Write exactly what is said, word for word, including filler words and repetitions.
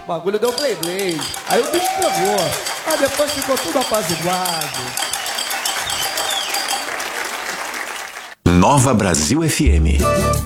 O bagulho deu play play. Aí o bicho pegou. Aí depois ficou tudo apaziguado. Nova Brasil F M.